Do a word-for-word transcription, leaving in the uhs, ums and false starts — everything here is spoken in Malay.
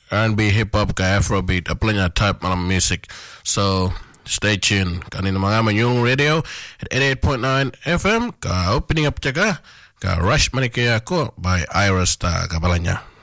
R and B, hip hop, ka Afrobeat, apalanya type malam music. So stay tuned. Kanina mga Manyung Radio at eighty-eight point nine F M. Ka opening up jaga ka Rush Manikaya ko by Iris ta kabalanya.